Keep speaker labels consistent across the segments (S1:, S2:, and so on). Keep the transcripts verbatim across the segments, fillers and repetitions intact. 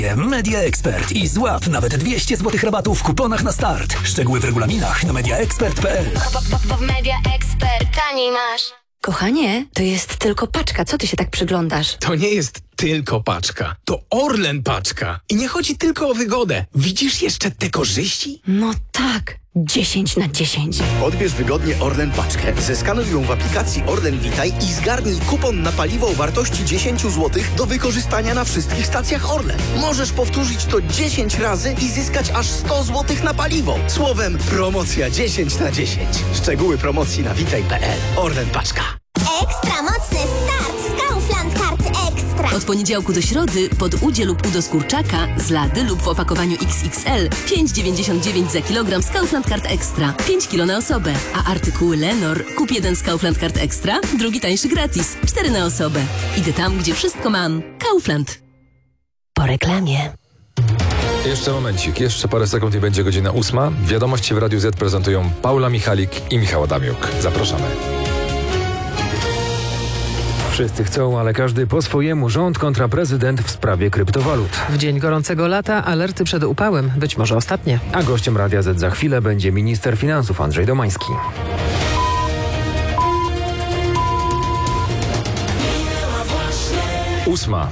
S1: Media Expert i złap nawet dwieście złotych rabatu w kuponach na start. Szczegóły w regulaminach na media expert kropka p l.
S2: Bo w Media Expert taniej masz.
S3: Kochanie, to jest tylko paczka. Co ty się tak przyglądasz?
S4: To nie jest tylko paczka. To Orlen paczka. I nie chodzi tylko o wygodę. Widzisz jeszcze te korzyści?
S3: No tak. dziesięć na dziesięć.
S5: Odbierz wygodnie Orlen paczkę, zeskanuj ją w aplikacji Orlen Witaj i zgarnij kupon na paliwo o wartości dziesięć złotych do wykorzystania na wszystkich stacjach Orlen. Możesz powtórzyć to dziesięć razy i zyskać aż sto złotych na paliwo. Słowem, promocja dziesięć na dziesięć. Szczegóły promocji na witaj kropka p l. Orlen paczka.
S6: Ekstra mocny start z Kaufland Karty Ekstra.
S7: Od poniedziałku do środy pod udzie lub udo z kurczaka z lady lub w opakowaniu iks iks el pięć dziewięćdziesiąt dziewięć za kilogram z Kaufland Kart Ekstra. pięć kilo na osobę. A artykuły Lenor kup jeden z Kaufland Kart Ekstra, drugi tańszy gratis. cztery na osobę. Idę tam, gdzie wszystko mam. Kaufland. Po reklamie.
S8: Jeszcze momencik, jeszcze parę sekund i będzie godzina ósma. Wiadomości w Radiu Z prezentują Paula Michalik i Michał Adamiuk. Zapraszamy. Wszyscy chcą, ale każdy po swojemu. Rząd kontra prezydent w sprawie kryptowalut.
S9: W dzień gorącego lata alerty przed upałem, być może ostatnie.
S8: A gościem Radia Z za chwilę będzie minister finansów Andrzej Domański. Ósma.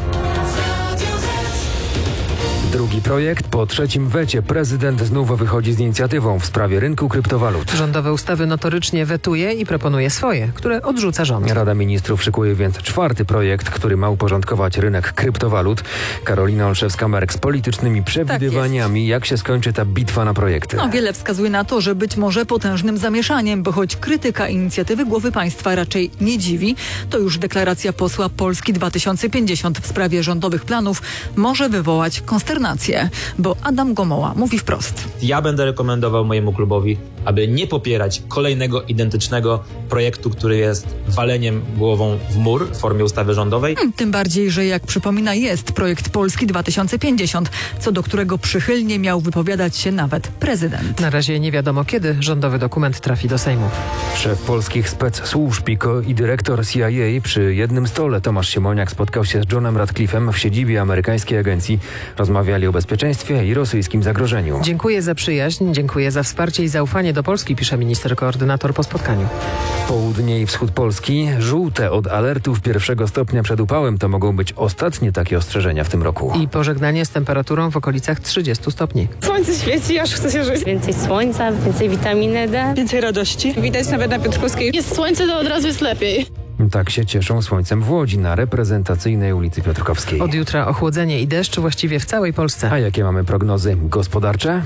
S8: Drugi projekt. Po trzecim wecie prezydent znów wychodzi z inicjatywą w sprawie rynku kryptowalut.
S9: Rządowe ustawy notorycznie wetuje i proponuje swoje, które odrzuca rząd.
S8: Rada Ministrów szykuje więc czwarty projekt, który ma uporządkować rynek kryptowalut. Karolina Olszewska-Merk z politycznymi przewidywaniami, tak jak się skończy ta bitwa na projekty.
S10: No, wiele wskazuje na to, że być może potężnym zamieszaniem, bo choć krytyka inicjatywy głowy państwa raczej nie dziwi, to już deklaracja posła Polski dwa tysiące pięćdziesiąt w sprawie rządowych planów może wywołać konsternację. Bo Adam Gomoła mówi wprost.
S11: Ja będę rekomendował mojemu klubowi, aby nie popierać kolejnego identycznego projektu, który jest waleniem głową w mur w formie ustawy rządowej.
S10: Hmm, tym bardziej, że jak przypomina jest projekt Polski dwa tysiące pięćdziesiąt, co do którego przychylnie miał wypowiadać się nawet prezydent.
S9: Na razie nie wiadomo, kiedy rządowy dokument trafi do Sejmu.
S8: Szef polskich specsłużb i dyrektor C I A przy jednym stole Tomasz Siemoniak spotkał się z Johnem Radcliffe'em w siedzibie amerykańskiej agencji. Rozmawiali o bezpieczeństwie i rosyjskim zagrożeniu.
S9: Dziękuję za przyjaźń, dziękuję za wsparcie i zaufanie do Polski, pisze minister koordynator po spotkaniu.
S8: Południe i wschód Polski żółte od alertów pierwszego stopnia przed upałem. To mogą być ostatnie takie ostrzeżenia w tym roku.
S9: I pożegnanie z temperaturą w okolicach trzydziestu stopni.
S12: Słońce świeci, aż chce się żyć. Więcej słońca, więcej witaminy D.
S13: Więcej radości.
S12: Widać nawet na Piotrkowskiej.
S13: Jest słońce, to od razu jest lepiej.
S8: Tak się cieszą słońcem w Łodzi na reprezentacyjnej ulicy Piotrkowskiej.
S9: Od jutra ochłodzenie i deszcz właściwie w całej Polsce.
S8: A jakie mamy prognozy gospodarcze?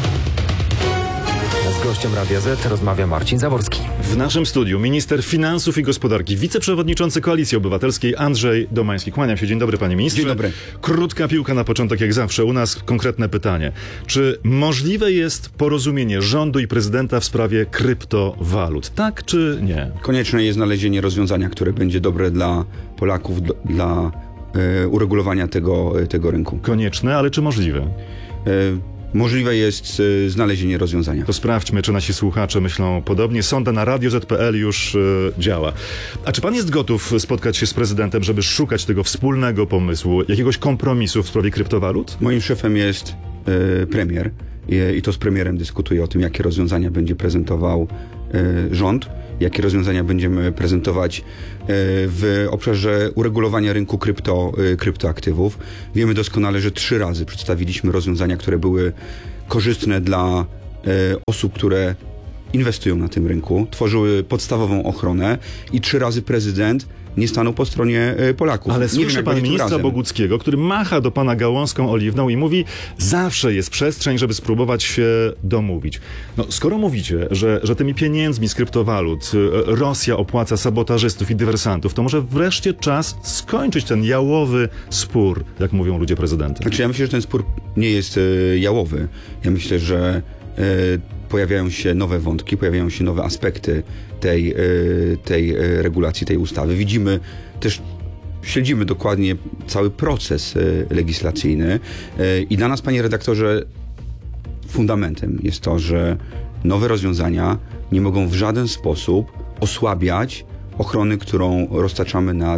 S8: Z gościem Radia Z rozmawia Marcin Zaworski.
S14: W naszym studiu minister finansów i gospodarki, wiceprzewodniczący Koalicji Obywatelskiej Andrzej Domański. Kłaniam się. Dzień dobry, panie ministrze.
S5: Dzień dobry.
S14: Krótka piłka na początek, jak zawsze. U nas konkretne pytanie. Czy możliwe jest porozumienie rządu i prezydenta w sprawie kryptowalut? Tak czy nie?
S15: Konieczne jest znalezienie rozwiązania, które będzie dobre dla Polaków, dla e, uregulowania tego, tego rynku.
S14: Konieczne, ale czy możliwe?
S15: E, Możliwe jest y, znalezienie rozwiązania.
S14: To sprawdźmy, czy nasi słuchacze myślą podobnie. Sonda na radio zet kropka p l już y, działa. A czy pan jest gotów spotkać się z prezydentem, żeby szukać tego wspólnego pomysłu, jakiegoś kompromisu w sprawie kryptowalut?
S15: Moim szefem jest y, premier i, i to z premierem dyskutuję o tym, jakie rozwiązania będzie prezentował y, rząd, jakie rozwiązania będziemy prezentować y, w obszarze uregulowania rynku krypto, y, kryptoaktywów. Wiemy doskonale, że trzy razy przedstawiliśmy rozwiązania, które były korzystne dla y, osób, które inwestują na tym rynku, tworzyły podstawową ochronę i trzy razy prezydent nie stanął po stronie Polaków.
S14: Ale
S15: nie
S14: słyszy
S15: wiem,
S14: pan ministra Boguckiego, który macha do pana gałązką oliwną i mówi, zawsze jest przestrzeń, żeby spróbować się domówić. No, skoro mówicie, że, że tymi pieniędzmi z kryptowalut Rosja opłaca sabotażystów i dywersantów, to może wreszcie czas skończyć ten jałowy spór, jak mówią ludzie prezydenta.
S15: Znaczy, ja myślę, że ten spór nie jest e, jałowy. Ja myślę, że e, pojawiają się nowe wątki, pojawiają się nowe aspekty tej, tej regulacji, tej ustawy. Widzimy też, śledzimy dokładnie cały proces legislacyjny i dla nas, panie redaktorze, fundamentem jest to, że nowe rozwiązania nie mogą w żaden sposób osłabiać ochrony, którą roztaczamy nad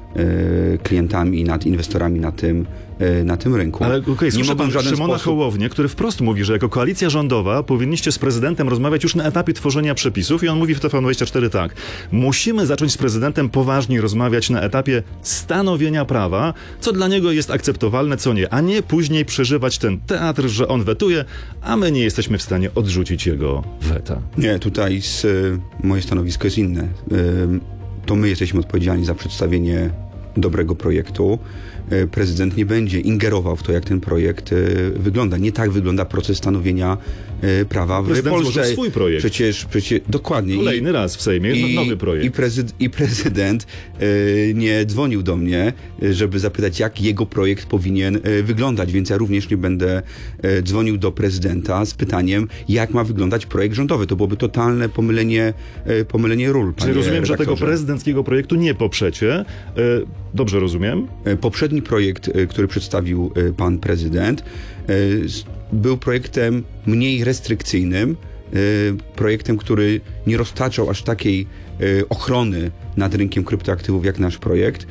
S15: e, klientami, nad inwestorami na tym, e, na tym rynku.
S14: Ale okej, okay, słyszę pan Szymona
S15: sposób...
S14: Hołownię, który wprost mówi, że jako koalicja rządowa powinniście z prezydentem rozmawiać już na etapie tworzenia przepisów i on mówi w T V N dwadzieścia cztery tak. Musimy zacząć z prezydentem poważniej rozmawiać na etapie stanowienia prawa, co dla niego jest akceptowalne, co nie, a nie później przeżywać ten teatr, że on wetuje, a my nie jesteśmy w stanie odrzucić jego weta.
S15: Nie, tutaj z, moje stanowisko jest inne. To my jesteśmy odpowiedzialni za przedstawienie dobrego projektu. Prezydent nie będzie ingerował w to, jak ten projekt wygląda. Nie tak wygląda proces stanowienia prawa w
S14: prezydent
S15: Polsce.
S14: Złożył swój projekt.
S15: Przecież, przecież dokładnie.
S14: Kolejny
S15: I,
S14: raz w Sejmie,
S15: i,
S14: nowy projekt.
S15: I, prezyd, i prezydent y, nie dzwonił do mnie, żeby zapytać, jak jego projekt powinien y, wyglądać, więc ja również nie będę y, dzwonił do prezydenta z pytaniem, jak ma wyglądać projekt rządowy. To byłoby totalne pomylenie, y, pomylenie ról.
S14: Czyli rozumiem,
S15: redaktorze.
S14: że tego prezydenckiego projektu nie poprzecie. Y, dobrze rozumiem?
S15: Poprzedni projekt, y, który przedstawił y, pan prezydent, y, był projektem mniej restrykcyjnym, projektem, który nie roztaczał aż takiej ochrony nad rynkiem kryptoaktywów jak nasz projekt.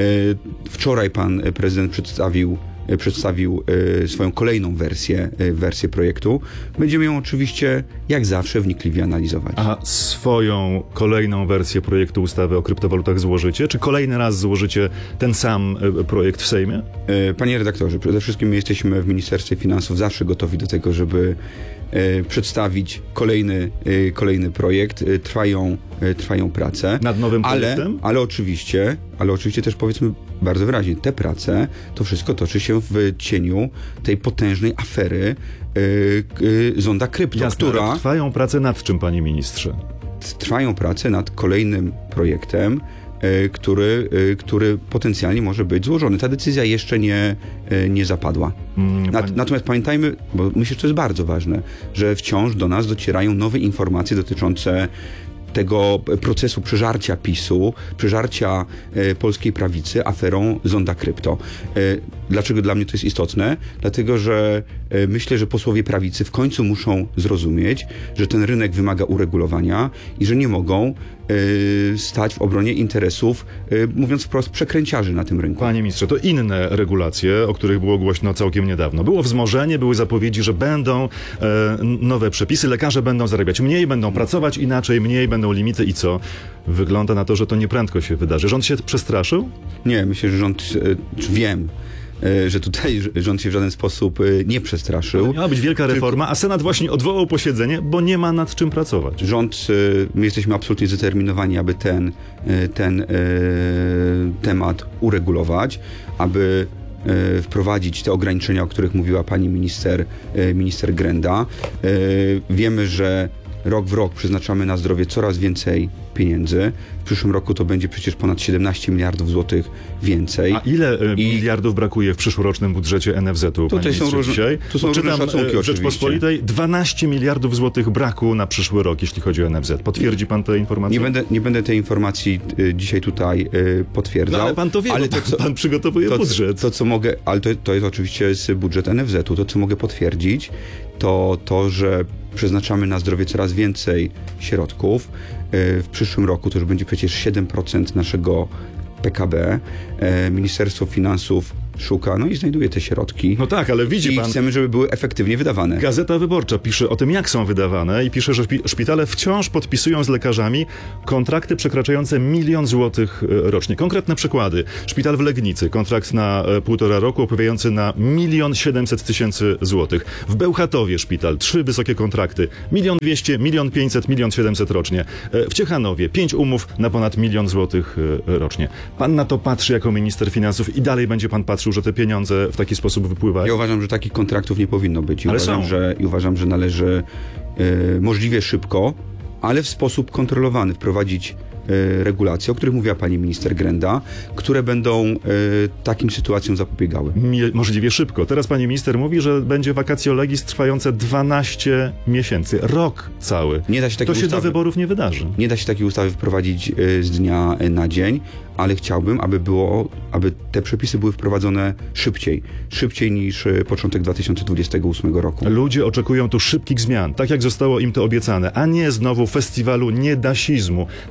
S15: Wczoraj pan prezydent przedstawił przedstawił swoją kolejną wersję, wersję projektu. Będziemy ją oczywiście, jak zawsze, wnikliwie analizować.
S14: A swoją kolejną wersję projektu ustawy o kryptowalutach złożycie? Czy kolejny raz złożycie ten sam projekt w Sejmie?
S15: Panie redaktorze, przede wszystkim my jesteśmy w Ministerstwie Finansów zawsze gotowi do tego, żeby przedstawić kolejny, kolejny projekt. Trwają, trwają prace.
S14: Nad nowym projektem?
S15: Ale, ale oczywiście, ale oczywiście też powiedzmy bardzo wyraźnie, te prace, to wszystko toczy się w cieniu tej potężnej afery yy, yy, zonda krypto,
S14: Jasne,
S15: która...
S14: Trwają prace nad czym, panie ministrze?
S15: Trwają prace nad kolejnym projektem, yy, który, yy, który potencjalnie może być złożony. Ta decyzja jeszcze nie, yy, nie zapadła. Mm, Nat, pani... Natomiast pamiętajmy, bo myślę, że to jest bardzo ważne, że wciąż do nas docierają nowe informacje dotyczące tego procesu przeżarcia PiSu, przeżarcia e, polskiej prawicy aferą zonda krypto. E, dlaczego dla mnie to jest istotne? Dlatego, że e, myślę, że posłowie prawicy w końcu muszą zrozumieć, że ten rynek wymaga uregulowania i że nie mogą e, stać w obronie interesów, e, mówiąc wprost, przekręciarzy na tym rynku.
S14: Panie ministrze, to inne regulacje, o których było głośno całkiem niedawno. Było wzmożenie, były zapowiedzi, że będą e, nowe przepisy, lekarze będą zarabiać mniej, będą pracować inaczej, mniej będą limity i co? Wygląda na to, że to nieprędko się wydarzy. Rząd się przestraszył?
S15: Nie, myślę, że rząd, czy wiem, że tutaj rząd się w żaden sposób nie przestraszył.
S14: Miała być wielka reforma, a Senat właśnie odwołał posiedzenie, bo nie ma nad czym pracować.
S15: Rząd, my jesteśmy absolutnie zdeterminowani, aby ten, ten temat uregulować, aby wprowadzić te ograniczenia, o których mówiła pani minister, minister Grenda. Wiemy, że rok w rok przeznaczamy na zdrowie coraz więcej pieniędzy. W przyszłym roku to będzie przecież ponad siedemnaście miliardów złotych więcej.
S14: A ile I... miliardów brakuje w przyszłorocznym budżecie N F Z-u?
S15: Tutaj są różne, dzisiaj? Tu są różne szacunki
S14: w Rzeczpospolitej dwanaście miliardów złotych braku na przyszły rok, jeśli chodzi o N F Z. Potwierdzi pan te informacje?
S15: Nie będę, nie będę tej informacji y, dzisiaj tutaj y, potwierdzał.
S14: No, ale pan to wie, ale to, co, pan przygotowuje
S15: to,
S14: budżet.
S15: To, co mogę, ale to, to jest oczywiście z budżet N F Z-u. To, co mogę potwierdzić, to to, że przeznaczamy na zdrowie coraz więcej środków. W przyszłym roku to już będzie przecież siedem procent naszego P K B. Ministerstwo Finansów szuka, no i znajduje te środki.
S14: No tak, ale widzi
S15: I
S14: pan...
S15: chcemy, żeby były efektywnie wydawane.
S14: Gazeta Wyborcza pisze o tym, jak są wydawane i pisze, że szpitale wciąż podpisują z lekarzami kontrakty przekraczające milion złotych rocznie. Konkretne przykłady. Szpital w Legnicy, kontrakt na półtora roku opowiadający na milion siedemset tysięcy złotych. W Bełchatowie szpital, trzy wysokie kontrakty. Milion dwieście, milion pięćset, milion siedemset rocznie. W Ciechanowie pięć umów na ponad milion złotych rocznie. Pan na to patrzy jako minister finansów i dalej będzie pan patrzył, że te pieniądze w taki sposób wypływają?
S15: Ja uważam, że takich kontraktów nie powinno być. I
S14: ale
S15: uważam,
S14: są.
S15: Że, I uważam, że należy e, możliwie szybko, ale w sposób kontrolowany wprowadzić e, regulacje, o których mówiła pani minister Grenda, które będą e, takim sytuacjom zapobiegały.
S14: Mi, możliwie szybko. Teraz pani minister mówi, że będzie vacatio legis trwające dwanaście miesięcy. Rok cały.
S15: Nie da się
S14: to się
S15: ustawy,
S14: do wyborów nie wydarzy.
S15: Nie da się takiej ustawy wprowadzić e, z dnia na dzień, ale chciałbym, aby było, aby te przepisy były wprowadzone szybciej. Szybciej niż początek dwa tysiące dwudziestego ósmego roku.
S14: Ludzie oczekują tu szybkich zmian, tak jak zostało im to obiecane, a nie znowu festiwalu niedasizmu. Tak mówi pan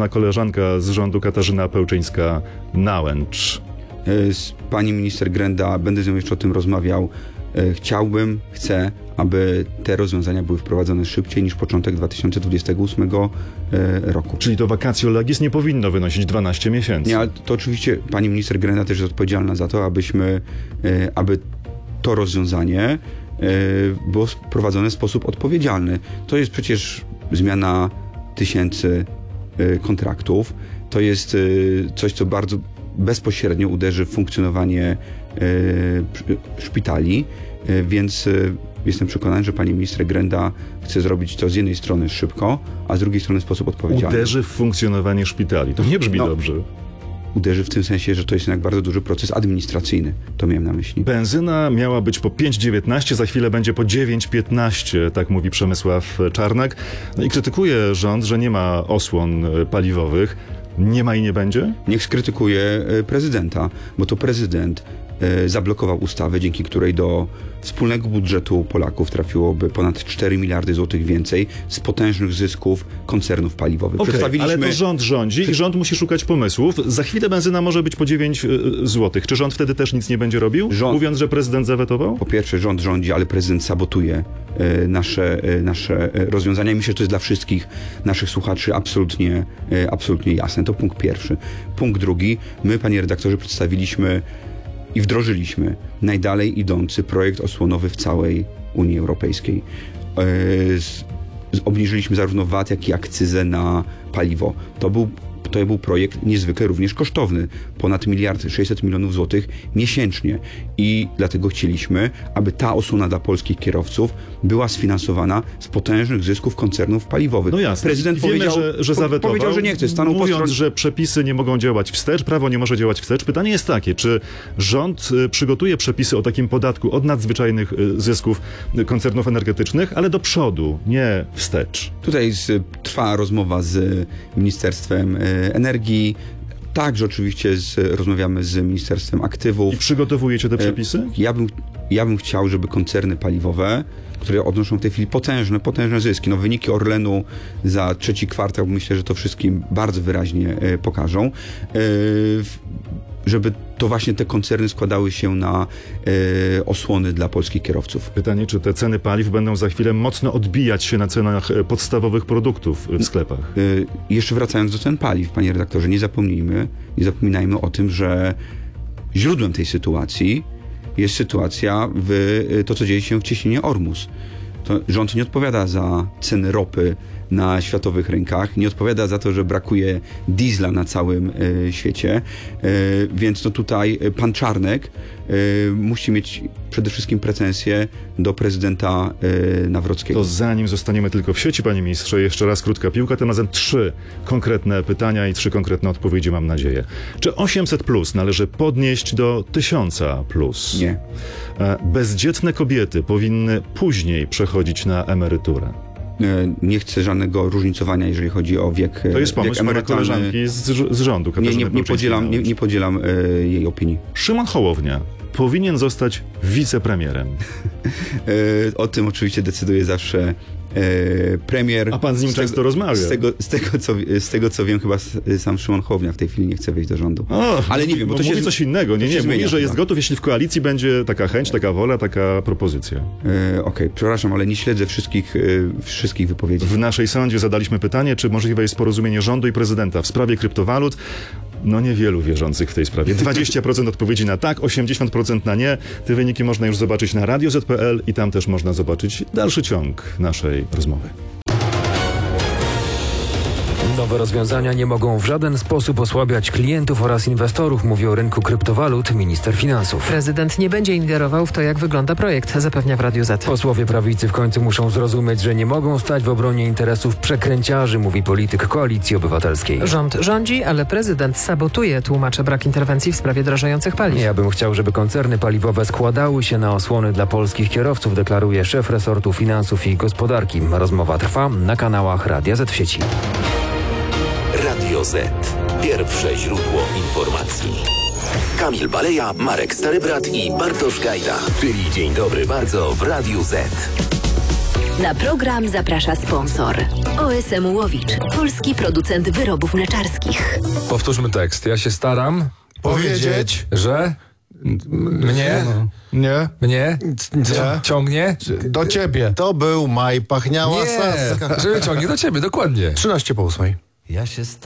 S14: pana koleżanka z rządu Katarzyna Pełczyńska-Nałęcz.
S15: Z pani minister Grenda, będę z nią jeszcze o tym rozmawiał. Chciałbym, chcę, aby te rozwiązania były wprowadzone szybciej niż początek dwa tysiące dwudziestego ósmego roku.
S14: Czyli to vacatio legis nie powinno wynosić dwanaście miesięcy.
S15: Nie, ale to oczywiście pani minister Grenda też jest odpowiedzialna za to, abyśmy, aby to rozwiązanie było wprowadzone w sposób odpowiedzialny. To jest przecież zmiana tysięcy kontraktów. To jest coś, co bardzo bezpośrednio uderzy w funkcjonowanie szpitali, więc jestem przekonany, że pani minister Grenda chce zrobić to z jednej strony szybko, a z drugiej strony w sposób odpowiedzialny.
S14: Uderzy w funkcjonowanie szpitali. To nie brzmi
S15: no,
S14: dobrze.
S15: Uderzy w tym sensie, że to jest jednak bardzo duży proces administracyjny. To miałem na myśli.
S14: Benzyna miała być po pięć dziewiętnaście, za chwilę będzie po dziewięć piętnaście, tak mówi Przemysław Czarnek. No i krytykuje rząd, że nie ma osłon paliwowych. Nie ma i nie będzie?
S15: Niech skrytykuje prezydenta, bo to prezydent zablokował ustawę, dzięki której do wspólnego budżetu Polaków trafiłoby ponad cztery miliardy złotych więcej z potężnych zysków koncernów paliwowych.
S14: Okay, ale to rząd rządzi i rząd musi szukać pomysłów. Za chwilę benzyna może być po dziewięć złotych. Czy rząd wtedy też nic nie będzie robił? Rząd, mówiąc, że prezydent zawetował?
S15: Po pierwsze, rząd rządzi, ale prezydent sabotuje e, nasze, e, nasze rozwiązania i myślę, że to jest dla wszystkich naszych słuchaczy absolutnie, e, absolutnie jasne. To punkt pierwszy. Punkt drugi. My, panie redaktorze, przedstawiliśmy i wdrożyliśmy najdalej idący projekt osłonowy w całej Unii Europejskiej. Yy, obniżyliśmy zarówno V A T, jak i akcyzę na paliwo. To był, to był projekt niezwykle również kosztowny. Ponad miliard sześćset milionów złotych miesięcznie. I dlatego chcieliśmy, aby ta osłona dla polskich kierowców była sfinansowana z potężnych zysków koncernów paliwowych.
S14: No jasne.
S15: Prezydent
S14: Wiemy,
S15: powiedział,
S14: że, że zawetował,
S15: powiedział, że nie chce. Stanął
S14: mówiąc,
S15: po stronie...
S14: że przepisy nie mogą działać wstecz, prawo nie może działać wstecz. Pytanie jest takie, czy rząd przygotuje przepisy o takim podatku od nadzwyczajnych zysków koncernów energetycznych, ale do przodu, nie wstecz?
S15: Tutaj z, trwa rozmowa z Ministerstwem Energii. Także oczywiście z, rozmawiamy z Ministerstwem Aktywów.
S14: I przygotowujecie te przepisy?
S15: Ja bym, ja bym chciał, żeby koncerny paliwowe, które odnoszą w tej chwili potężne, potężne zyski, no wyniki Orlenu za trzeci kwartał, myślę, że to wszystkim bardzo wyraźnie e, pokażą, e, żeby to właśnie te koncerny składały się na e, osłony dla polskich kierowców.
S14: Pytanie, czy te ceny paliw będą za chwilę mocno odbijać się na cenach podstawowych produktów w sklepach?
S15: E, jeszcze wracając do cen paliw, panie redaktorze, nie zapomnijmy, nie zapominajmy o tym, że źródłem tej sytuacji jest sytuacja w to, co dzieje się w cieśninie Ormus. To rząd nie odpowiada za ceny ropy na światowych rynkach, nie odpowiada za to, że brakuje diesla na całym y, świecie, y, więc no tutaj pan Czarnek y, musi mieć przede wszystkim pretensje do prezydenta y, Nawrockiego.
S14: To zanim zostaniemy tylko w sieci, panie ministrze, jeszcze raz krótka piłka, tym razem trzy konkretne pytania i trzy konkretne odpowiedzi, mam nadzieję. Czy osiemset plus należy podnieść do tysiąc plus?
S15: Nie.
S14: Bezdzietne kobiety powinny później przechodzić na emeryturę.
S15: Nie chcę żadnego różnicowania, jeżeli chodzi o wiek
S14: To jest pomysł pana koleżanki z, z rządu.
S15: Nie, nie, nie podzielam, nie, nie podzielam e, jej opinii.
S14: Szymon Hołownia powinien zostać wicepremierem.
S15: e, o tym oczywiście decyduje zawsze e, premier.
S14: A pan z nim z często tego, rozmawia.
S15: Z tego, z, tego, co, z tego, co wiem, chyba sam Szymon Hołownia w tej chwili nie chce wejść do rządu. O, ale nie wiem, bo to
S14: mówi
S15: się
S14: coś innego. Nie, nie, mówi, zmienia, że jest gotów, jeśli w koalicji będzie taka chęć, taka wola, taka propozycja.
S15: E, Okej, okay. Przepraszam, ale nie śledzę wszystkich, e, wszystkich wypowiedzi.
S14: W naszej sądzie zadaliśmy pytanie, czy możliwe jest porozumienie rządu i prezydenta w sprawie kryptowalut. No niewielu wierzących w tej sprawie. dwadzieścia procent odpowiedzi na tak, osiemdziesiąt procent na nie. Te wyniki można już zobaczyć na radio zet kropka pe el i tam też można zobaczyć dalszy ciąg naszej rozmowy.
S8: Nowe rozwiązania nie mogą w żaden sposób osłabiać klientów oraz inwestorów, mówi o rynku kryptowalut minister finansów.
S9: Prezydent nie będzie ingerował w to, jak wygląda projekt, zapewnia w Radiu Z.
S8: Posłowie prawicy w końcu muszą zrozumieć, że nie mogą stać w obronie interesów przekręciarzy, mówi polityk Koalicji Obywatelskiej.
S9: Rząd rządzi, ale prezydent sabotuje, tłumaczy brak interwencji w sprawie drożejących paliw.
S8: Ja bym chciał, żeby koncerny paliwowe składały się na osłony dla polskich kierowców, deklaruje szef resortu finansów i gospodarki. Rozmowa trwa na kanałach Radia Z w sieci.
S16: Radio Z. Pierwsze źródło informacji. Kamil Baleja, Marek Starybrat i Bartosz Gajda. Czyli Dzień Dobry Bardzo w Radiu Z.
S7: Na program zaprasza sponsor. O S M Łowicz, polski producent wyrobów mleczarskich.
S17: Powtórzmy tekst. Ja się staram
S18: powiedzieć,
S17: że mnie,
S18: nie,
S17: mnie
S18: nie.
S17: ciągnie
S18: do ciebie. To był maj, pachniała
S17: nie,
S18: saska.
S17: że ciągnie do ciebie, dokładnie.
S18: trzynaście po ósmej.
S19: Ja się